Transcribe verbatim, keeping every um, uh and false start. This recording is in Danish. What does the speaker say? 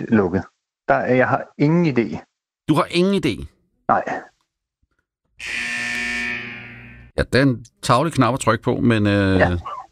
lukket. Der, jeg har ingen idé. Du har ingen idé? Nej. Ja, det er en tavlig knap at trykke på, men øh, ja.